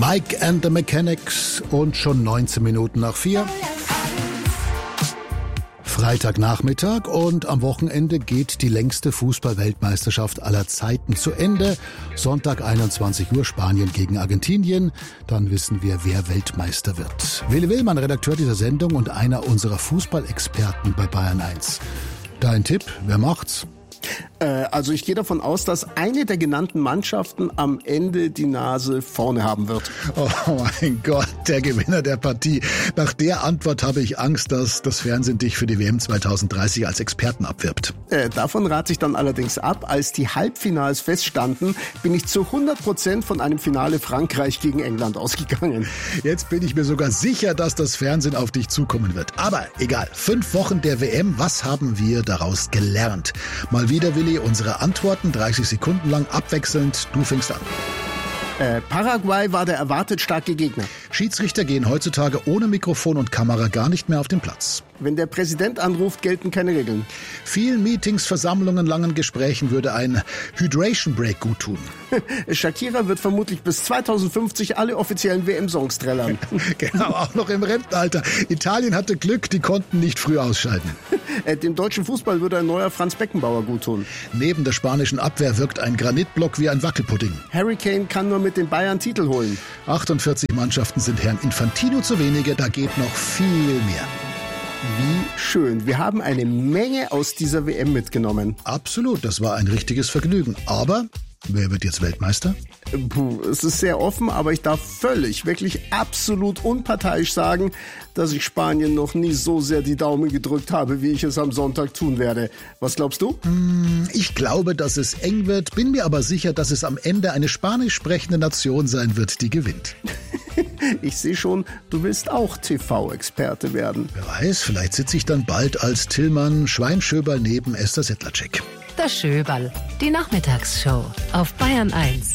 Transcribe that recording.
Mike and the Mechanics und schon 19 Minuten nach 4. Freitagnachmittag und am Wochenende geht die längste Fußball-Weltmeisterschaft aller Zeiten zu Ende. Sonntag 21 Uhr Spanien gegen Argentinien. Dann wissen wir, wer Weltmeister wird. Willi Willmann, Redakteur dieser Sendung und einer unserer Fußballexperten bei Bayern 1. Dein Tipp, wer macht's? Also ich gehe davon aus, dass eine der genannten Mannschaften am Ende die Nase vorne haben wird. Oh mein Gott, der Gewinner der Partie. Nach der Antwort habe ich Angst, dass das Fernsehen dich für die WM 2030 als Experten abwirbt. Davon rate ich dann allerdings ab. Als die Halbfinals feststanden, bin ich zu 100% von einem Finale Frankreich gegen England ausgegangen. Jetzt bin ich mir sogar sicher, dass das Fernsehen auf dich zukommen wird. Aber egal, 5 Wochen der WM, was haben wir daraus gelernt? Mal wieder, Willi, unsere Antworten 30 Sekunden lang abwechselnd. Du fängst an. Paraguay war der erwartet starke Gegner. Schiedsrichter gehen heutzutage ohne Mikrofon und Kamera gar nicht mehr auf den Platz. Wenn der Präsident anruft, gelten keine Regeln. Vielen Meetings, Versammlungen, langen Gesprächen würde ein Hydration Break gut tun. Shakira wird vermutlich bis 2050 alle offiziellen WM-Songs trällern. Genau, auch noch im Rentenalter. Italien hatte Glück, die konnten nicht früh ausscheiden. Dem deutschen Fußball würde ein neuer Franz Beckenbauer gut tun. Neben der spanischen Abwehr wirkt ein Granitblock wie ein Wackelpudding. Harry Kane kann nur mit den Bayern Titel holen. 48 Mannschaften sind Herrn Infantino zu wenige, da geht noch viel mehr. Wie schön. Wir haben eine Menge aus dieser WM mitgenommen. Absolut, das war ein richtiges Vergnügen. Aber wer wird jetzt Weltmeister? Es ist sehr offen, aber ich darf wirklich absolut unparteiisch sagen, dass ich Spanien noch nie so sehr die Daumen gedrückt habe, wie ich es am Sonntag tun werde. Was glaubst du? Ich glaube, dass es eng wird, bin mir aber sicher, dass es am Ende eine spanisch sprechende Nation sein wird, die gewinnt. Ich sehe schon, du willst auch TV-Experte werden. Wer weiß, vielleicht sitze ich dann bald als Tillmann Schweinschöberl neben Esther Sedlacek. Das Schöberl, die Nachmittagsshow auf Bayern 1.